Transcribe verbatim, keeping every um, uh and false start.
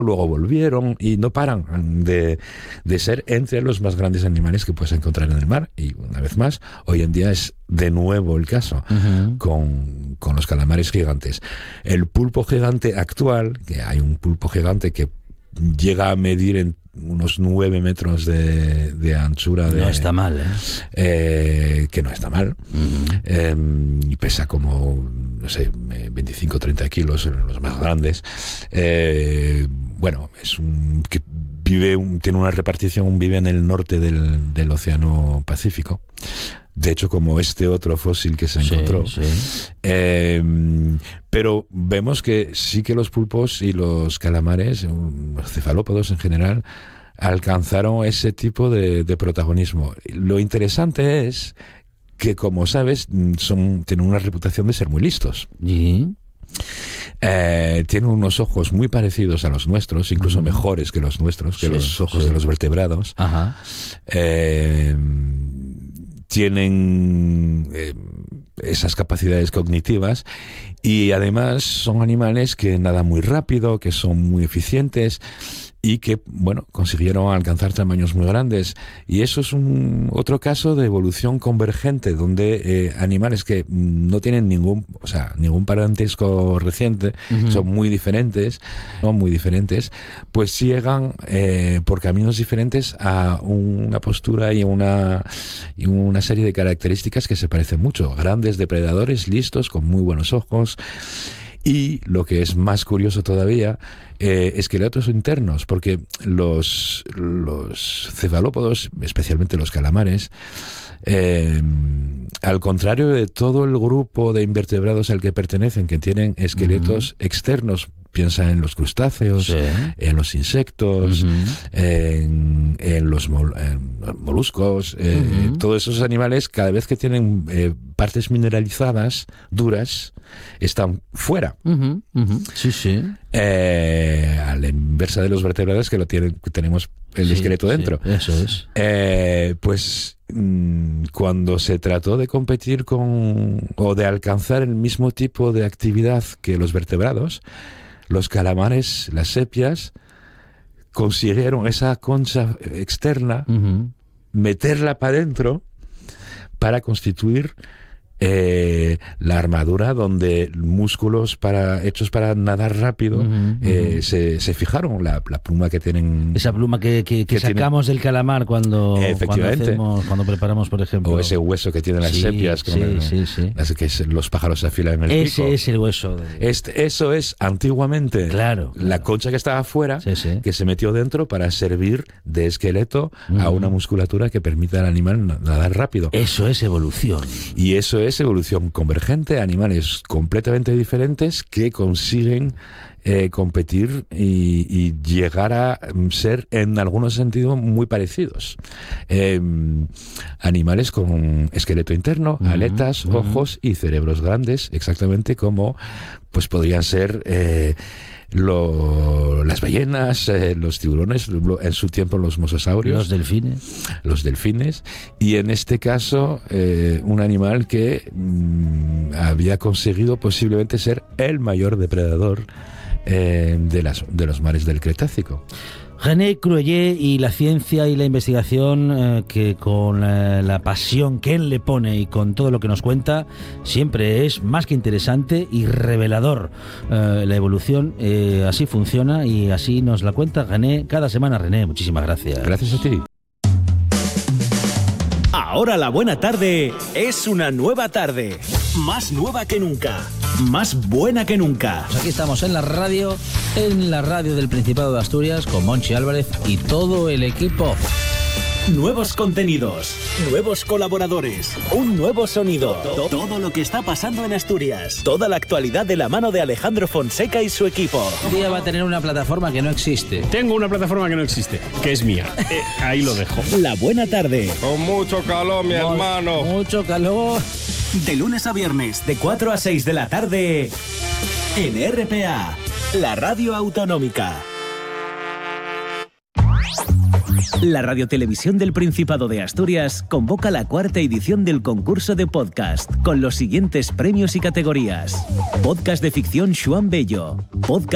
luego volvieron y no paran de, de ser entre los más grandes animales que puedes encontrar en el mar. Y una vez más, hoy en día es de nuevo el caso uh-huh. con, con los calamares gigantes. El pulpo gigante actual, que hay un pulpo gigante que llega a medir en unos nueve metros de, de anchura. De, no está mal, ¿eh? eh que no está mal. Uh-huh. Eh, y pesa como, no sé, veinticinco, treinta kilos, los más grandes. Eh, bueno, es un que vive, un, tiene una repartición, vive en el norte del, del Océano Pacífico. De hecho, como este otro fósil que se encontró. Sí, sí. Eh, pero vemos que sí que los pulpos y los calamares, los cefalópodos en general, alcanzaron ese tipo de, de protagonismo. Lo interesante es que, como sabes, son, tienen una reputación de ser muy listos. ¿Y? Eh, tienen unos ojos muy parecidos a los nuestros, incluso mm. mejores que los nuestros, que sí, los ojos sí. de los vertebrados. Ajá. Eh, tienen eh, esas capacidades cognitivas y además son animales que nadan muy rápido, que son muy eficientes y que, bueno, consiguieron alcanzar tamaños muy grandes. Y eso es un otro caso de evolución convergente, donde eh, animales que no tienen ningún, o sea, ningún parentesco reciente, uh-huh. son muy diferentes, son muy diferentes, pues llegan eh, por caminos diferentes a una postura y una, y una serie de características que se parecen mucho. Grandes depredadores, listos, con muy buenos ojos. Y lo que es más curioso todavía, eh, esqueletos internos, porque los, los cefalópodos, especialmente los calamares, eh, al contrario de todo el grupo de invertebrados al que pertenecen, que tienen esqueletos uh-huh. externos, piensa en los crustáceos, sí. en los insectos, uh-huh. en, en los mol, en moluscos, eh, uh-huh. todos esos animales, cada vez que tienen eh, partes mineralizadas, duras, están fuera. Uh-huh. Uh-huh. Sí, sí. Eh, a la inversa de los vertebrados que lo tienen, que tenemos el sí, esqueleto dentro. Sí, eso es. Eh, pues mmm, cuando se trató de competir con o de alcanzar el mismo tipo de actividad que los vertebrados, los calamares, las sepias, consiguieron esa concha externa, uh-huh. meterla para adentro para constituir eh, la armadura donde músculos para hechos para nadar rápido uh-huh, eh, uh-huh. se, se fijaron, la, la pluma que tienen. Esa pluma que, que, que, que sacamos tienen, del calamar cuando, cuando, hacemos, cuando preparamos, por ejemplo. O ese hueso que tienen las sí, sepias, sí, el, sí, sí. Las que los pájaros se afilan en el ese pico. Ese es el hueso. De... Este, eso es antiguamente claro, la claro. concha que estaba afuera, sí, sí. que se metió dentro para servir de esqueleto uh-huh. a una musculatura que permita al animal nadar rápido. Eso es evolución. Y eso es evolución convergente, animales completamente diferentes que consiguen eh, competir y, y llegar a ser en algunos sentidos muy parecidos. Eh, animales con esqueleto interno, uh-huh, aletas, uh-huh. ojos y cerebros grandes, exactamente como pues podrían ser eh, Lo, las ballenas, eh, los tiburones, en su tiempo los mosasaurios, los delfines, los delfines, y en este caso eh, un animal que mmm, había conseguido posiblemente ser el mayor depredador eh, de, las, de los mares del Cretácico. René Cruellé y la ciencia y la investigación eh, que con eh, la pasión que él le pone y con todo lo que nos cuenta siempre es más que interesante y revelador. Eh, la evolución eh, así funciona y así nos la cuenta René cada semana. René, muchísimas gracias. Gracias a ti. Ahora la buena tarde es una nueva tarde, más nueva que nunca, más buena que nunca. Pues aquí estamos en la radio, en la radio del Principado de Asturias con Monchi Álvarez y todo el equipo. Nuevos contenidos, nuevos colaboradores, un nuevo sonido, todo lo que está pasando en Asturias, toda la actualidad de la mano de Alejandro Fonseca y su equipo. Un día va a tener una plataforma que no existe. Tengo una plataforma que no existe, que es mía. Eh, ahí lo dejo. La buena tarde. Con mucho calor, mi Con hermano. Mucho calor. De lunes a viernes, de cuatro a seis de la tarde, en R P A, la radio autonómica. La Radiotelevisión del Principado de Asturias convoca la cuarta edición del concurso de podcast con los siguientes premios y categorías: podcast de ficción Xuan Bello, podcast